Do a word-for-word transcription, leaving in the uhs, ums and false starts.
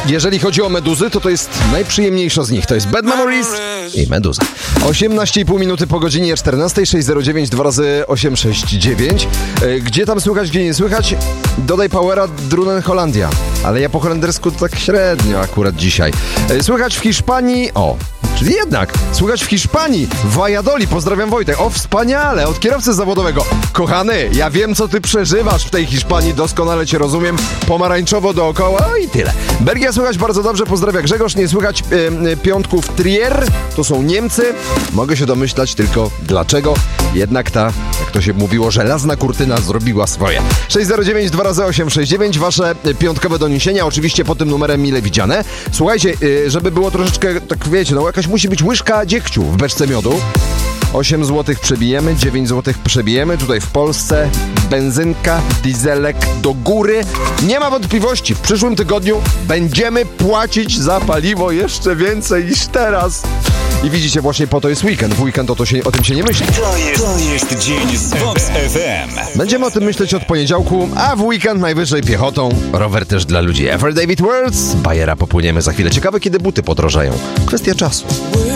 Jeżeli chodzi o meduzy, to to jest najprzyjemniejsza z nich. To jest Bad Memories i Meduza. osiemnaście i pół minuty po godzinie czternastej, sześć zero dziewięć dwa razy osiem sześć dziewięć. Gdzie tam słychać, gdzie nie słychać? Dodaj powera Drunen Holandia. Ale ja po holendersku to tak średnio akurat dzisiaj. Słychać w Hiszpanii... O, czyli jednak. Słychać w Hiszpanii, w Valladolid. Pozdrawiam, Wojtek. O, wspaniale, od kierowcy zawodowego. Kochany, ja wiem, co ty przeżywasz w tej Hiszpanii. Doskonale cię rozumiem. Pomarańczowo dookoła i tyle. Belgia słychać bardzo dobrze. Pozdrawia Grzegorz. Nie słychać yy, piątków Trier. To są Niemcy. Mogę się domyślać tylko dlaczego. Jednak ta, jak to się mówiło, żelazna kurtyna zrobiła swoje. sześć zero dziewięć dwa razy osiem sześć dziewięć. Wasze piątkowe doniesienia. Oczywiście pod tym numerem mile widziane. Słuchajcie, yy, żeby było troszeczkę, tak wiecie, no jakaś musi być łyżka dziegciu w beczce miodu. osiem złotych przebijemy, dziewięć złotych przebijemy. Tutaj w Polsce benzynka, dieselek do góry. Nie ma wątpliwości, w przyszłym tygodniu będziemy płacić za paliwo jeszcze więcej niż teraz. I widzicie, właśnie po to jest weekend. W weekend o, to się, o tym się nie myśli. To jest, to jest dzień z Vox F M. Będziemy o tym myśleć od poniedziałku, a w weekend najwyżej piechotą. Rower też dla ludzi. Ever David Words. Bajera popłyniemy za chwilę. Ciekawe, kiedy buty podrożeją. Kwestia czasu.